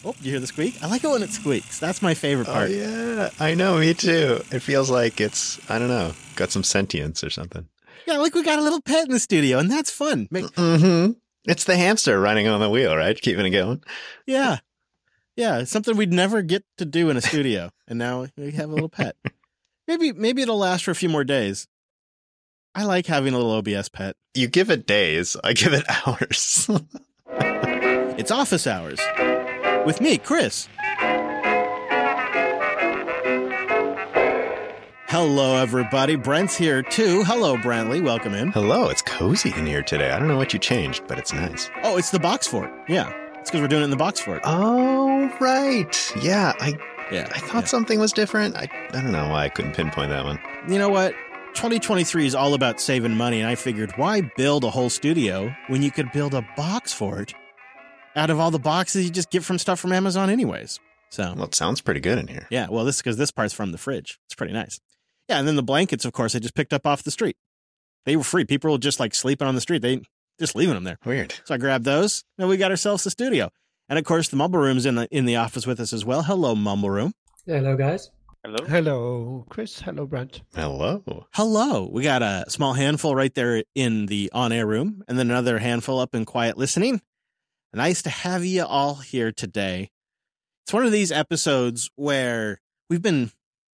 Oh, you hear the squeak? I like it when it squeaks. That's my favorite part. Oh, yeah. I know, me too. It feels like it's, I don't know, got some sentience or something. Yeah, like we got a little pet in the studio, and that's fun. Mm-hmm. It's the hamster running on the wheel, right? Keeping it going. Yeah. Yeah, it's something we'd never get to do in a studio, and now we have a little pet. Maybe it'll last for a few more days. I like having a little OBS pet. You give it days. I give it hours. It's office hours with me, Chris. Hello, everybody. Brent's here, too. Hello, Brantley. Welcome in. Hello, it's cozy in here today. I don't know what you changed, but it's nice. Oh, it's the box fort. Yeah, it's because we're doing it in the box fort. Oh, right. Yeah, I thought something was different. I don't know why I couldn't pinpoint that one. You know what? 2023 is all about saving money, and I figured, why build a whole studio when you could build a box fort out of all the boxes you just get from stuff from Amazon anyways? So, well, it sounds pretty good in here. Yeah, well, this is because this part's from the fridge. It's pretty nice. Yeah, and then the blankets, of course, I just picked up off the street. They were free. People were just like sleeping on the street. They just leaving them there. Weird. So I grabbed those, and we got ourselves a studio. And of course, the Mumble Room's in the office with us as well. Hello, Mumble Room. Hello, guys. Hello. Hello, Chris. Hello, Brent. Hello. Hello. We got a small handful right there in the on-air room, and then another handful up in quiet listening. Nice to have you all here today. It's one of these episodes where we've been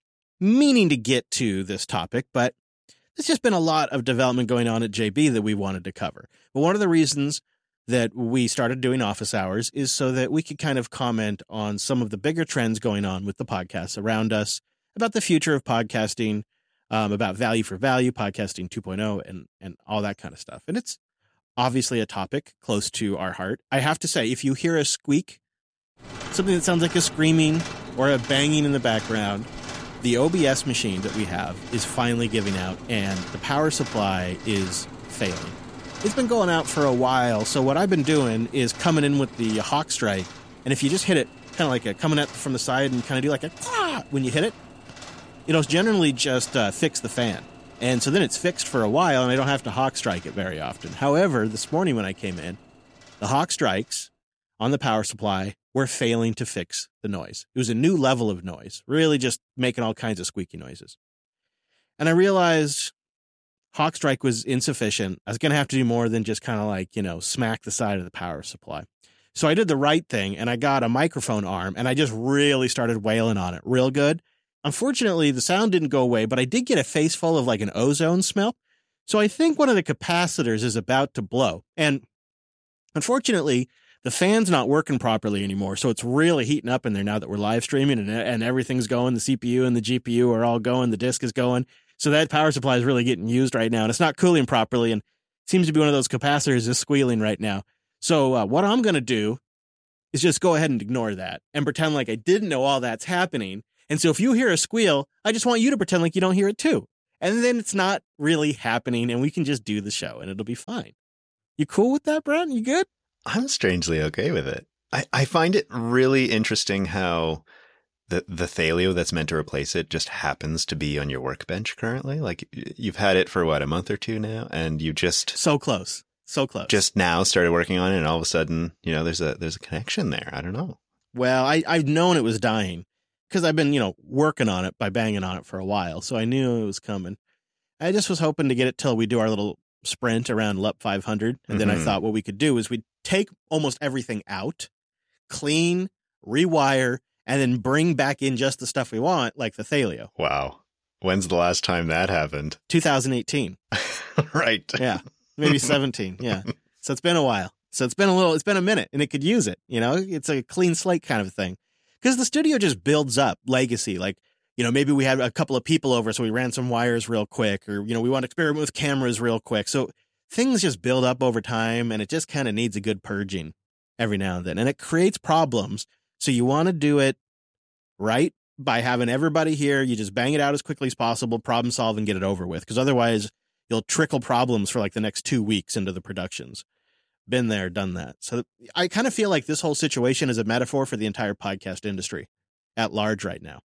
meaning to get to this topic, but there's just been a lot of development going on at JB that we wanted to cover. But one of the reasons that we started doing office hours is so that we could kind of comment on some of the bigger trends going on with the podcasts around us, about the future of podcasting, about value for value, podcasting 2.0, and all that kind of stuff. And it's obviously a topic close to our heart. I have to say, if you hear a squeak, something that sounds like a screaming or a banging in the background, the OBS machine that we have is finally giving out, and the power supply is failing. It's been going out for a while, so what I've been doing is coming in with the Hawk Strike, and if you just hit it kind of like coming at from the side and kind of do like a when you hit it, it'll generally just fix the fan. And so then it's fixed for a while, and I don't have to Hawk Strike it very often. However, this morning when I came in, the Hawk Strikes on the power supply were failing to fix the noise. It was a new level of noise, really just making all kinds of squeaky noises. And I realized Hawk Strike was insufficient. I was going to have to do more than just kind of like, smack the side of the power supply. So I did the right thing, and I got a microphone arm, and I just really started wailing on it real good. Unfortunately, the sound didn't go away, but I did get a face full of like an ozone smell. So I think one of the capacitors is about to blow. And unfortunately, the fan's not working properly anymore, so it's really heating up in there now that we're live streaming and everything's going. The CPU and the GPU are all going. The disk is going. So that power supply is really getting used right now, and it's not cooling properly, and it seems to be one of those capacitors is squealing right now. So what I'm going to do is just go ahead and ignore that and pretend like I didn't know all that's happening. And so if you hear a squeal, I just want you to pretend like you don't hear it too. And then it's not really happening, and we can just do the show, and it'll be fine. You cool with that, Brent? You good? I'm strangely okay with it. I find it really interesting how the Thalio that's meant to replace it just happens to be on your workbench currently. Like, you've had it for a month or two now, and you just so close just now started working on it, and all of a sudden, there's a connection there. I don't know. Well, I've known it was dying because I've been working on it by banging on it for a while, so I knew it was coming. I just was hoping to get it till we do our little sprint around LUP 500, and then I thought what we could do is we'd take almost everything out, clean, rewire, and then bring back in just the stuff we want, like the Thalio. Wow. When's the last time that happened? 2018. Right. Yeah. Maybe 17. Yeah. So it's been a while. So it's been a minute, and it could use it. It's a clean slate kind of thing. Because the studio just builds up legacy. Like, maybe we had a couple of people over, so we ran some wires real quick, or, we want to experiment with cameras real quick. So things just build up over time, and it just kind of needs a good purging every now and then. And it creates problems. So you want to do it right by having everybody here. You just bang it out as quickly as possible, problem solve, and get it over with. Because otherwise, you'll trickle problems for like the next 2 weeks into the productions. Been there, done that. So I kind of feel like this whole situation is a metaphor for the entire podcast industry at large right now.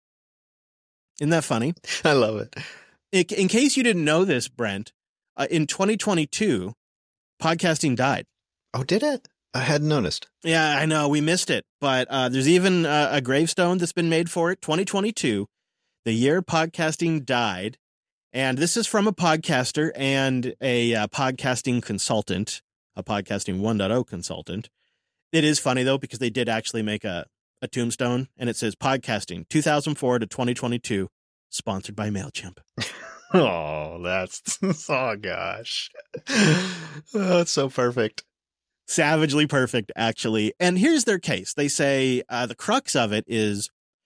Isn't that funny? I love it. In case you didn't know this, Brent, in 2022, podcasting died. Oh, did it? I hadn't noticed. Yeah, I know. We missed it. But there's even a gravestone that's been made for it. 2022, the year podcasting died. And this is from a podcaster and a podcasting consultant, a podcasting 1.0 consultant. It is funny, though, because they did actually make a tombstone, and it says podcasting 2004 to 2022, sponsored by MailChimp. Oh, that's, oh gosh. Oh, it's so perfect. Savagely perfect, actually. And here's their case. They say the crux of it is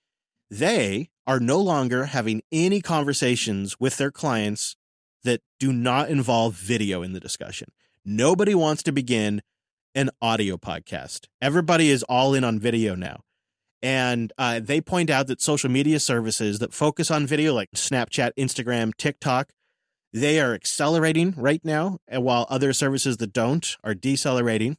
they are no longer having any conversations with their clients that do not involve video in the discussion. Nobody wants to begin an audio podcast. Everybody is all in on video now. And they point out that social media services that focus on video like Snapchat, Instagram, TikTok, they are accelerating right now, and while other services that don't are decelerating.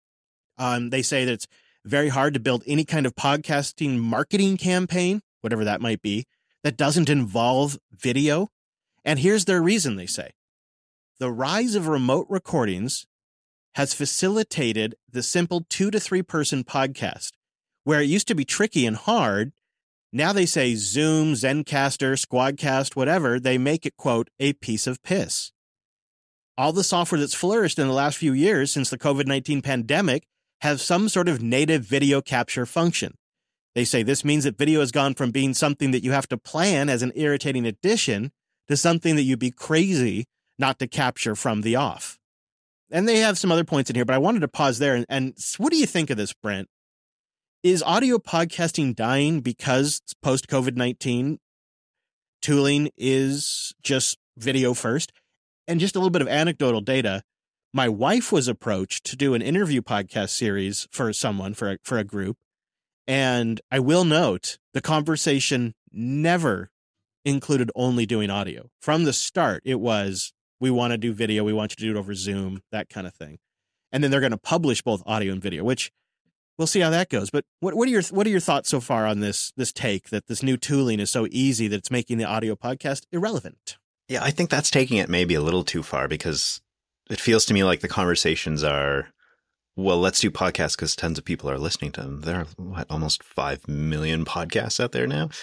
They say that it's very hard to build any kind of podcasting marketing campaign, whatever that might be, that doesn't involve video. And here's their reason, they say. The rise of remote recordings has facilitated the simple 2 to 3 person podcast, where it used to be tricky and hard. Now they say Zoom, Zencastr, Squadcast, whatever, they make it, quote, a piece of piss. All the software that's flourished in the last few years since the COVID-19 pandemic have some sort of native video capture function. They say this means that video has gone from being something that you have to plan as an irritating addition to something that you'd be crazy not to capture from the off. And they have some other points in here, but I wanted to pause there. And what do you think of this, Brent? Is audio podcasting dying because post-COVID-19 tooling is just video first? And just a little bit of anecdotal data. My wife was approached to do an interview podcast series for someone, for a group. And I will note the conversation never included only doing audio. From the start, it was, we want to do video. We want you to do it over Zoom, that kind of thing. And then they're going to publish both audio and video, which we'll see how that goes. But what are your thoughts so far on this take that this new tooling is so easy that it's making the audio podcast irrelevant? Yeah, I think that's taking it maybe a little too far, because it feels to me like the conversations are, well, let's do podcasts because tons of people are listening to them. There are almost 5 million podcasts out there now.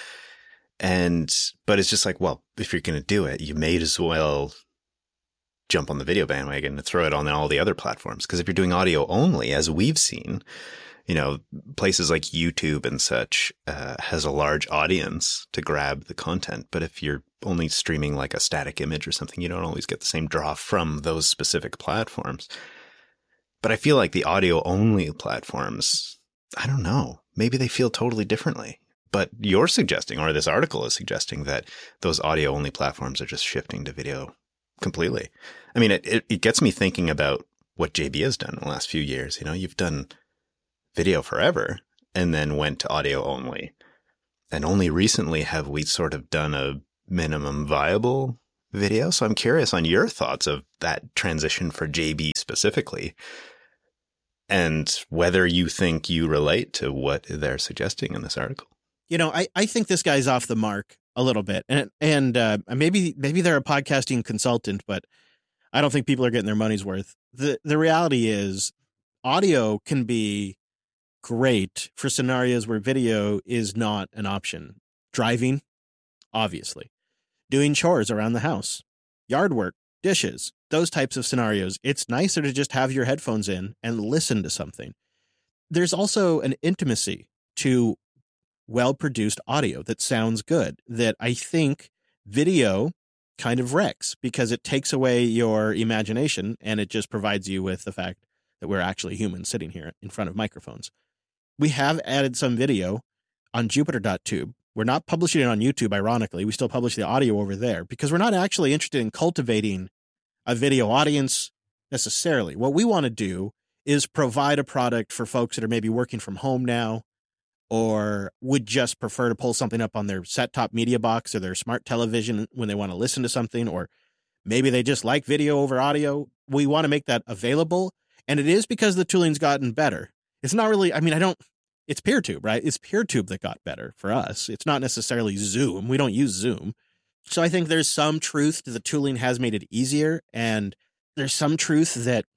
But it's just like, well, if you're going to do it, you may as well jump on the video bandwagon and throw it on all the other platforms. Because if you're doing audio only, as we've seen, places like YouTube and such has a large audience to grab the content. But if you're only streaming like a static image or something, you don't always get the same draw from those specific platforms. But I feel like the audio only platforms, I don't know, maybe they feel totally differently. But you're suggesting, or this article is suggesting, that those audio only platforms are just shifting to video completely. I mean, it gets me thinking about what JB has done in the last few years. You've done video forever and then went to audio only. And only recently have we sort of done a minimum viable video. So I'm curious on your thoughts of that transition for JB specifically, and whether you think you relate to what they're suggesting in this article. I think this guy's off the mark a little bit, and maybe they're a podcasting consultant, but I don't think people are getting their money's worth. The reality is audio can be great for scenarios where video is not an option. Driving, obviously. Doing chores around the house, yard work, dishes, those types of scenarios. It's nicer to just have your headphones in and listen to something. There's also an intimacy to well-produced audio that sounds good that I think video kind of wrecks, because it takes away your imagination and it just provides you with the fact that we're actually humans sitting here in front of microphones. We have added some video on Jupiter.tube. We're not publishing it on YouTube, ironically. We still publish the audio over there because we're not actually interested in cultivating a video audience necessarily. What we want to do is provide a product for folks that are maybe working from home now, or would just prefer to pull something up on their set-top media box or their smart television when they want to listen to something, or maybe they just like video over audio. We want to make that available, and it is because the tooling's gotten better. It's not really, it's PeerTube, right? It's PeerTube that got better for us. It's not necessarily Zoom. We don't use Zoom. So I think there's some truth to the tooling has made it easier, and there's some truth that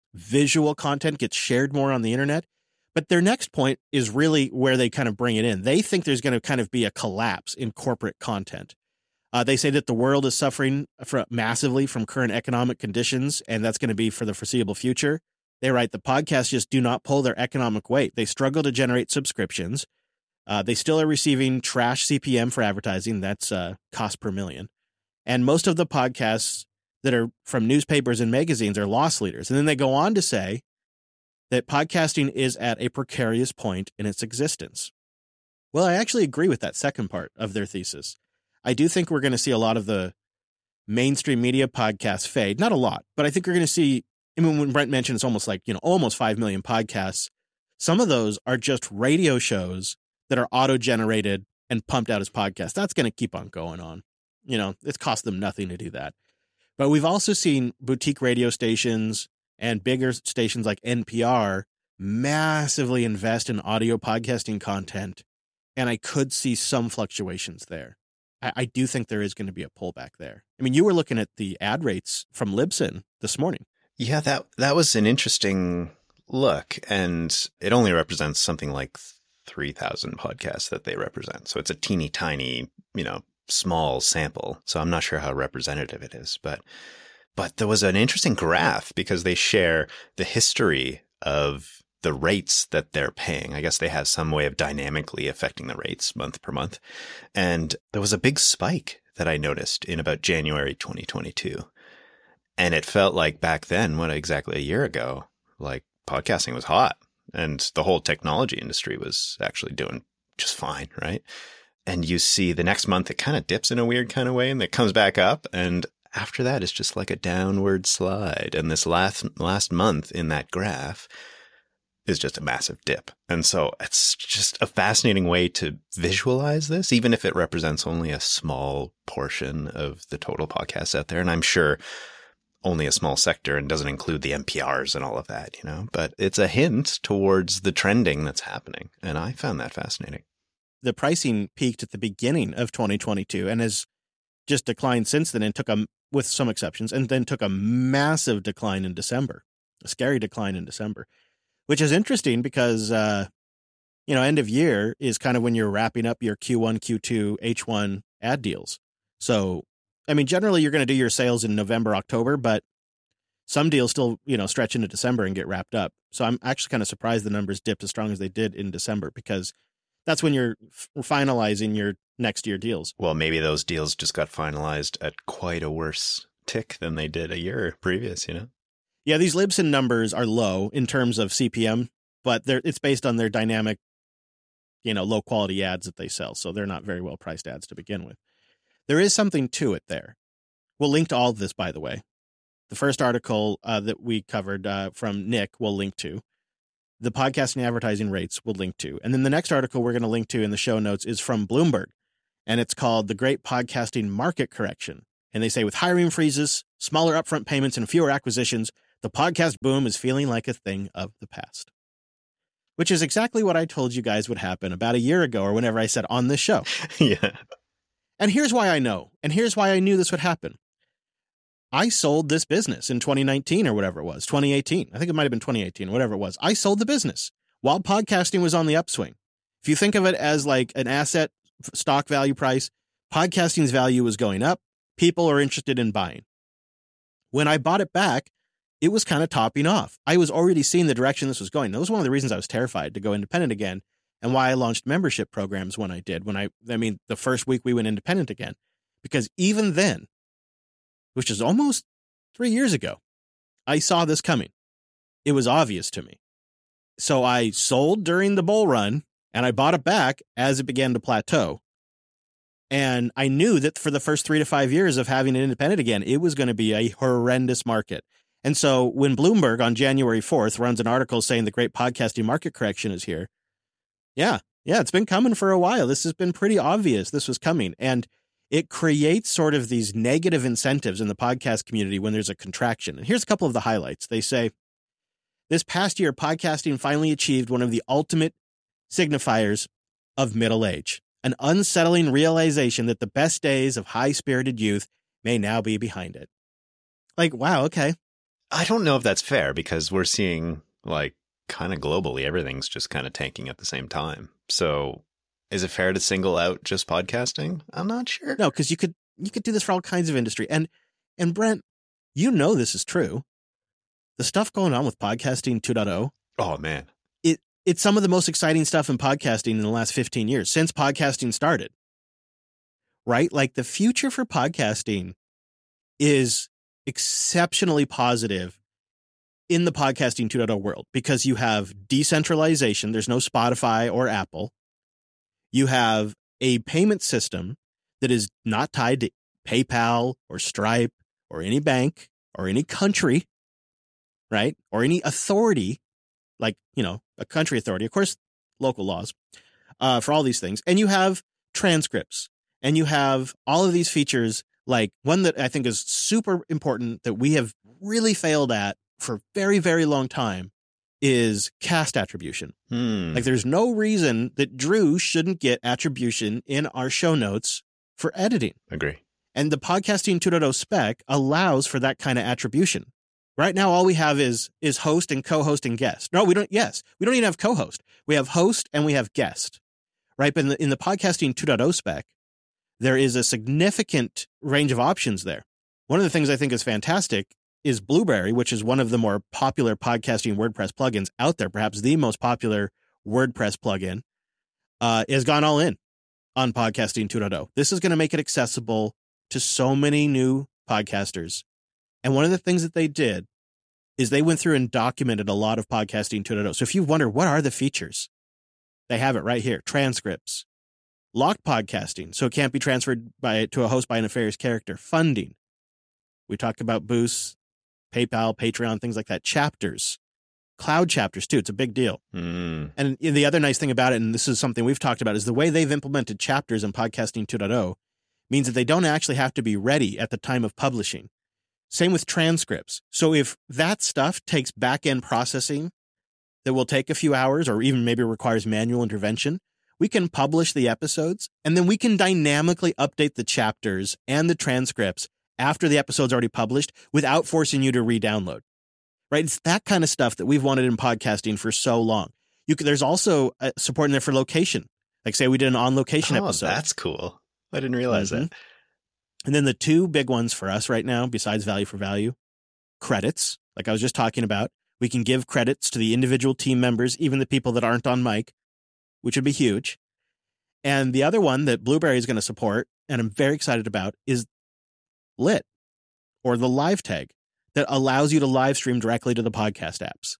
visual content gets shared more on the internet. But their next point is really where they kind of bring it in. They think there's going to kind of be a collapse in corporate content. They say that the world is suffering massively from current economic conditions, and that's going to be for the foreseeable future. They write, the podcasts just do not pull their economic weight. They struggle to generate subscriptions. They still are receiving trash CPM for advertising. That's cost per million. And most of the podcasts that are from newspapers and magazines are loss leaders. And then they go on to say that podcasting is at a precarious point in its existence. Well, I actually agree with that second part of their thesis. I do think we're going to see a lot of the mainstream media podcasts fade. Not a lot, but I think we're going to see, I mean, when Brent mentioned it's almost like, almost 5 million podcasts, some of those are just radio shows that are auto-generated and pumped out as podcasts. That's going to keep on going on. It's cost them nothing to do that. But we've also seen boutique radio stations and bigger stations like NPR massively invest in audio podcasting content. And I could see some fluctuations there. I do think there is going to be a pullback there. I mean, you were looking at the ad rates from Libsyn this morning. Yeah, that was an interesting look. And it only represents something like 3,000 podcasts that they represent. So it's a teeny tiny, small sample. So I'm not sure how representative it is. But there was an interesting graph because they share the history of the rates that they're paying. I guess they have some way of dynamically affecting the rates month per month. And there was a big spike that I noticed in about January 2022. And it felt like back then, exactly a year ago, like podcasting was hot and the whole technology industry was actually doing just fine, right? And you see the next month, it kind of dips in a weird kind of way and it comes back up. And after that, it's just like a downward slide. And this last month in that graph is just a massive dip. And so it's just a fascinating way to visualize this, even if it represents only a small portion of the total podcasts out there. And I'm sure only a small sector and doesn't include the NPRs and all of that, but it's a hint towards the trending that's happening. And I found that fascinating. The pricing peaked at the beginning of 2022 and has just declined since then and with some exceptions, and then took a massive decline in December, a scary decline in December. Which is interesting because, end of year is kind of when you're wrapping up your Q1, Q2, H1 ad deals. So, I mean, generally you're going to do your sales in November, October, but some deals still, stretch into December and get wrapped up. So I'm actually kind of surprised the numbers dipped as strong as they did in December because that's when you're finalizing your next year deals. Well, maybe those deals just got finalized at quite a worse tick than they did a year previous, Yeah, these Libsyn numbers are low in terms of CPM, but it's based on their dynamic, low quality ads that they sell. So they're not very well priced ads to begin with. There is something to it there. We'll link to all of this, by the way. The first article that we covered from Nick we'll link to. The podcasting advertising rates we'll link to. And then the next article we're going to link to in the show notes is from Bloomberg. And it's called The Great Podcasting Market Correction. And they say with hiring freezes, smaller upfront payments, and fewer acquisitions, the podcast boom is feeling like a thing of the past. Which is exactly what I told you guys would happen about a year ago or whenever I said on this show. Yeah. And here's why I know. And here's why I knew this would happen. I sold this business in 2019 or whatever it was, 2018. I think it might have been 2018, whatever it was. I sold the business while podcasting was on the upswing. If you think of it as like an asset stock value price, podcasting's value was going up. People are interested in buying. When I bought it back, it was kind of topping off. I was already seeing the direction this was going. That was one of the reasons I was terrified to go independent again and why I launched membership programs when I did. The first week we went independent again, because even then, which is almost 3 years ago, I saw this coming. It was obvious to me. So I sold during the bull run and I bought it back as it began to plateau. And I knew that for the first 3 to 5 years of having it independent again, it was going to be a horrendous market. And so when Bloomberg on January 4th runs an article saying the great podcasting market correction is here, yeah, it's been coming for a while. This has been pretty obvious this was coming. And it creates sort of these negative incentives in the podcast community when there's a contraction. And here's a couple of the highlights. They say, this past year, podcasting finally achieved one of the ultimate signifiers of middle age, an unsettling realization that the best days of high-spirited youth may now be behind it. Like, wow, okay. I don't know if that's fair because we're seeing like kind of globally, everything's just kind of tanking at the same time. So is it fair to single out just podcasting? I'm not sure. No, because you could do this for all kinds of industry. And Brent, you know this is true. The stuff going on with podcasting 2.0. Oh, man. It's some of the most exciting stuff in podcasting in the last 15 years since podcasting started. Right? Like the future for podcasting is exceptionally positive in the podcasting 2.0 world because you have decentralization. There's no Spotify or Apple. You have a payment system that is not tied to PayPal or Stripe or any bank or any country, right? Or any authority, like, a country authority, of course, local laws for all these things. And you have transcripts and you have all of these features, like one that I think is super important that we have really failed at for a very, very long time is cast attribution. Like there's no reason that Drew shouldn't get attribution in our show notes for editing. Agree. And the podcasting 2.0 spec allows for that kind of attribution. Right now, all we have is host and co-host and guest. No, we don't. Yes, we don't even have co-host. We have host and we have guest, right? But in the podcasting 2.0 spec, there is a significant range of options there. One of the things I think is fantastic is Blueberry, which is one of the more popular podcasting WordPress plugins out there, perhaps the most popular WordPress plugin, has gone all in on podcasting 2.0. This is going to make it accessible to so many new podcasters. And one of the things that they did is they went through and documented a lot of podcasting 2.0. So if you wonder, what are the features? They have it right here. Transcripts, locked podcasting, so it can't be transferred to a host by a nefarious character. Funding. We talked about boosts, PayPal, Patreon, things like that. Chapters, cloud chapters too. It's a big deal. And the other nice thing about it, and this is something we've talked about, is the way they've implemented chapters in podcasting 2.0 means that they don't actually have to be ready at the time of publishing. Same with transcripts. So if that stuff takes back-end processing that will take a few hours or even maybe requires manual intervention, we can publish the episodes and then we can dynamically update the chapters and the transcripts after the episode's already published without forcing you to re-download. Right? It's that kind of stuff that we've wanted in podcasting for so long. There's also support in there for location. Like say we did an on-location episode. Oh, that's cool. I didn't realize that. And then the two big ones for us right now, besides value for value, credits, like I was just talking about. We can give credits to the individual team members, even the people that aren't on mic, which would be huge. And the other one that Blueberry is going to support, and I'm very excited about, is Lit, or the live tag, that allows you to live stream directly to the podcast apps.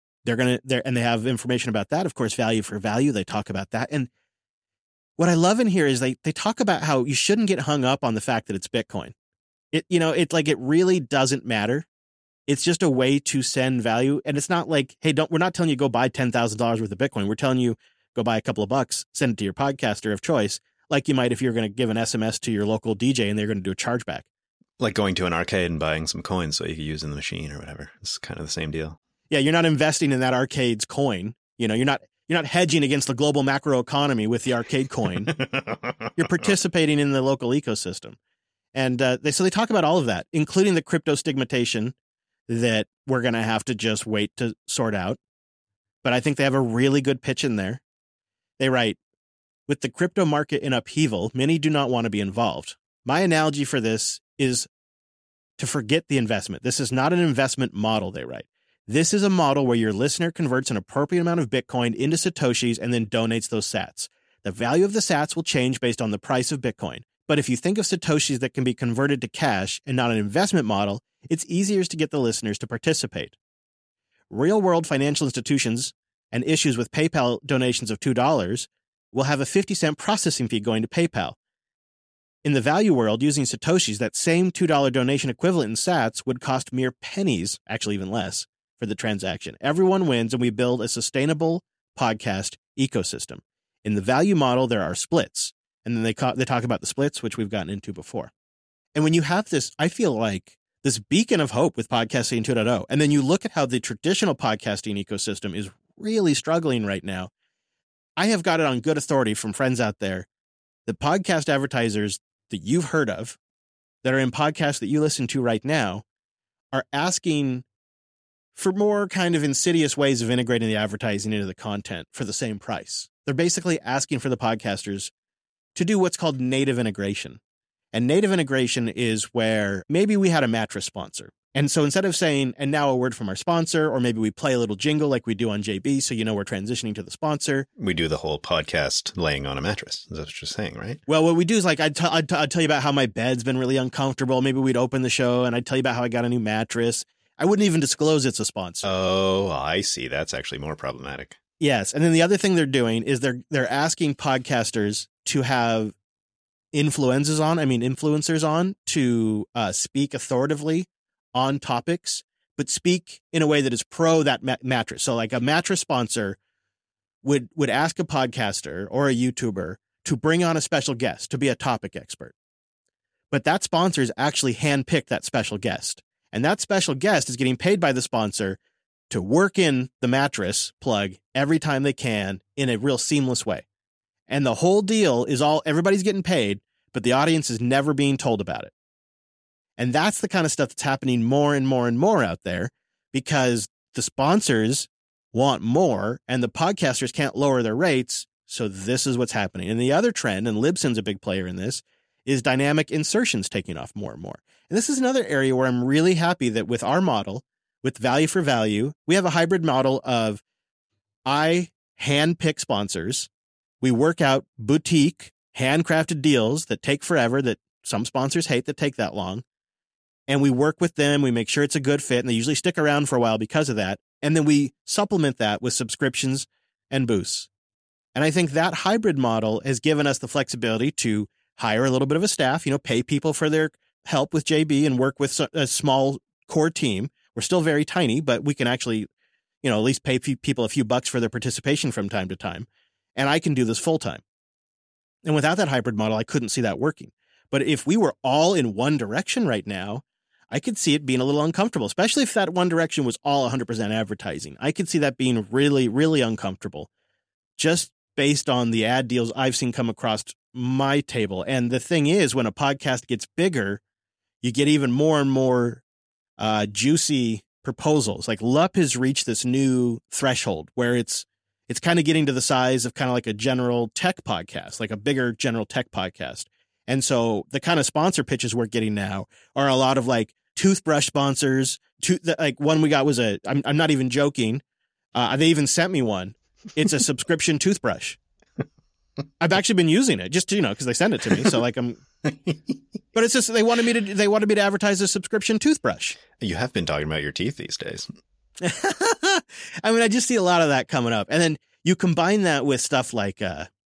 And they have information about that. Of course, value for value, they talk about that. And what I love in here is they talk about how you shouldn't get hung up on the fact that it's Bitcoin. It's like it really doesn't matter. It's just a way to send value. And it's not like, hey, we're not telling you go buy $10,000 worth of Bitcoin. We're telling you go buy a couple of bucks, send it to your podcaster of choice, like you might if you're going to give an SMS to your local DJ and they're going to do a chargeback. Like going to an arcade and buying some coins so you can use in the machine or whatever. It's kind of the same deal. Yeah, you're not investing in that arcade's coin. You're not hedging against the global macroeconomy with the arcade coin. You're participating in the local ecosystem. And they talk about all of that, including the crypto stigmatization that we're going to have to just wait to sort out. But I think they have a really good pitch in there. They write, with the crypto market in upheaval, many do not want to be involved. My analogy for this is to forget the investment. This is not an investment model, they write. This is a model where your listener converts an appropriate amount of Bitcoin into Satoshis and then donates those sats. The value of the sats will change based on the price of Bitcoin. But if you think of Satoshis that can be converted to cash and not an investment model, it's easier to get the listeners to participate. Real-world financial institutions and issues with PayPal donations of $2 will have a 50-cent processing fee going to PayPal. In the value world, using Satoshis, that same $2 donation equivalent in sats would cost mere pennies, actually even less, for the transaction. Everyone wins, and we build a sustainable podcast ecosystem. In the value model, there are splits, and then they talk about the splits, which we've gotten into before. And when you have this, I feel like this beacon of hope with podcasting 2.0, and then you look at how the traditional podcasting ecosystem is really struggling right now. I have got it on good authority from friends out there. The podcast advertisers that you've heard of that are in podcasts that you listen to right now are asking for more kind of insidious ways of integrating the advertising into the content for the same price. They're basically asking for the podcasters to do what's called native integration. And native integration is where maybe we had a mattress sponsor. And so instead of saying, and now a word from our sponsor, or maybe we play a little jingle like we do on JB, so you know we're transitioning to the sponsor. We do the whole podcast laying on a mattress. That's what you're saying, right? Well, what we do is like I'd tell you about how my bed's been really uncomfortable. Maybe we'd open the show and I'd tell you about how I got a new mattress. I wouldn't even disclose it's a sponsor. Oh, I see. That's actually more problematic. Yes. And then the other thing they're doing is they're asking podcasters to have influencers on to speak authoritatively on topics, but speak in a way that is pro that mattress. So like a mattress sponsor would ask a podcaster or a YouTuber to bring on a special guest to be a topic expert. But that sponsors actually handpick that special guest. And that special guest is getting paid by the sponsor to work in the mattress plug every time they can in a real seamless way. And the whole deal is everybody's getting paid, but the audience is never being told about it. And that's the kind of stuff that's happening more and more and more out there because the sponsors want more and the podcasters can't lower their rates. So this is what's happening. And the other trend, and Libsyn's a big player in this, is dynamic insertions taking off more and more. And this is another area where I'm really happy that with our model, with value for value, we have a hybrid model of I handpick sponsors. We work out boutique, handcrafted deals that take forever, that some sponsors hate that take that long. And we work with them. We make sure it's a good fit. And they usually stick around for a while because of that. And then we supplement that with subscriptions and boosts. And I think that hybrid model has given us the flexibility to hire a little bit of a staff, pay people for their help with JB and work with a small core team. We're still very tiny, but we can actually, at least pay people a few bucks for their participation from time to time. And I can do this full time. And without that hybrid model, I couldn't see that working. But if we were all in one direction right now, I could see it being a little uncomfortable, especially if that one direction was all 100% advertising. I could see that being really, really uncomfortable just based on the ad deals I've seen come across my table. And the thing is, when a podcast gets bigger, you get even more and more juicy proposals. Like LUP has reached this new threshold where it's kind of getting to the size of kind of like a general tech podcast, like a bigger general tech podcast. And so the kind of sponsor pitches we're getting now are a lot of like toothbrush sponsors. Like one we got was I'm not even joking. They even sent me one. It's a subscription toothbrush. I've actually been using it just to, because they send it to me. So like but it's just, they wanted me to advertise a subscription toothbrush. You have been talking about your teeth these days. I mean, I just see a lot of that coming up. And then you combine that with stuff like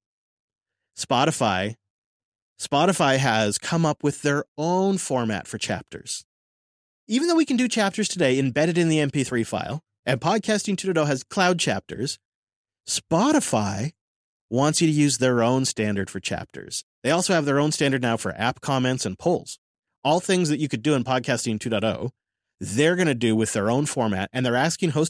Spotify. Spotify has come up with their own format for chapters. Even though we can do chapters today embedded in the MP3 file, and Podcasting 2.0 has cloud chapters, Spotify wants you to use their own standard for chapters. They also have their own standard now for app comments and polls. All things that you could do in Podcasting 2.0, they're going to do with their own format, and they're asking hosts